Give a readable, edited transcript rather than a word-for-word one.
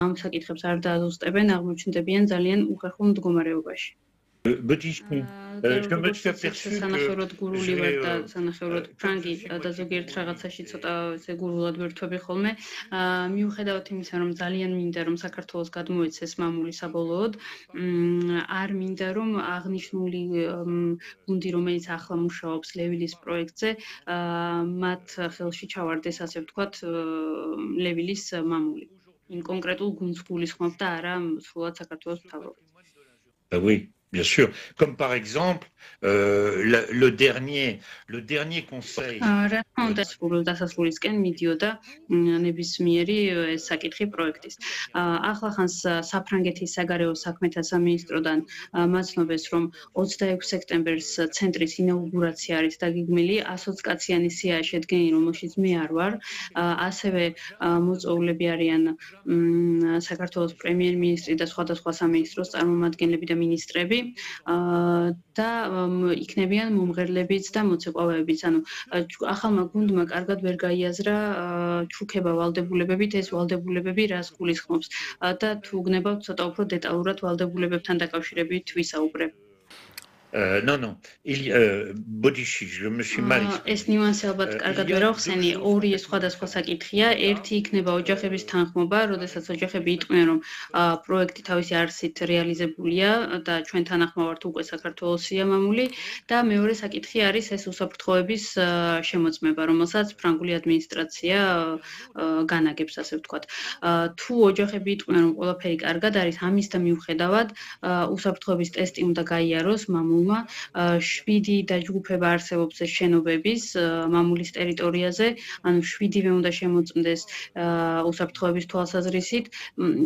ამ საკითხებს არ დააზუსტებენ, აღმოჩნდებიან ძალიან უხერხულ მდგომარეობაში. Je me suis aperçu სანახევროდ გურული ვარ და სანახევროდ ფრანგი და ზოგიერთ რაღაცაში ცოტა ესე გურულად ვერთვები ხოლმე. მიუხედავად იმისა, რომ ძალიან მინდა რომ საქართველოს გადმოეცეს მამული საბოლოოდ, არ მინდა რომ აღნიშნული გუნდი, რომელიც ახლა მუშაობს ლევილის პროექტზე, მათ ხელში ჩავარდეს, ასე ვთქვათ, ლევილის მამული. იმ კონკრეტულ გუნდს გულისხმობ და არა სრულად საქართველოს მთავრობას. Oui. Bien sûr, comme par exemple le dernier conseil. დასასრულისკენ მიდიოდა ნებისმიერი საკითხი პროექტის. ახლახანს საფრანგეთის საგარეო საქმეთა სამინისტროდან მაცნობეს, რომ 26 სექტემბერს ცენტრის ინაუგურაცია არის დაგეგმილი, 120 კაციანი სია შედგენილი, რომელშიც მე არ ვარ. ასევე მოწვეულები არიან საქართველოს პრემიერ-მინისტრი და სხვადასხვა სამინისტროს წარმომადგენლები და მინისტრები. და იქნებიან მომღერლებიც და მოცეკვავეებიც. ანუ ახალმა გუნდმა კარგად ვერ გაიაზრა ჩუქება ვალდებულებებით, ეს ვალდებულებები რას გულისხმობს და თუ გნებავთ ცოტა უფრო დეტალურად ვალდებულებებთან დაკავშირებით ვისაუბრებ. Non, Bodichi, je me suis mal expliqué. ეს ნიუანსი ალბათ კარგად ვერ ახსენი, ორი სხვადასხვა საკითხია. ერთი იქნება ოჯახების თანხმობა, როდესაც ოჯახები იტყვიან, რომ პროექტი თავისი არსით რეალიზებულია და ჩვენ თანახმა ვართ უკვე საქართველოსია მამული და მეორე საკითხი არის ეს უსაფრთხოების შემოწმება, რომელსაც ფრანგული ადმინისტრაცია განაგებს, ასე ვთქვათ. თუ ოჯახები იტყვიან, რომ ყველაფერი კარგად არის, ამის და მიუხედავად უსაფრთხოების ტესტი უნდა გაიაროს მამულმა. 7 დაჯგუფება არსებობს შენობების მამულის ტერიტორიაზე, ანუ 7-ვე უნდა შემოწმდეს უსაფრთხოების თვალსაზრისით.